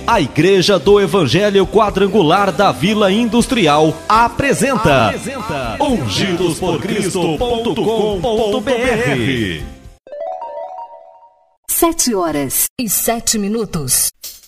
A Igreja do Evangelho Quadrangular da Vila Industrial apresenta ungidosporcristo.com.br. 7h07.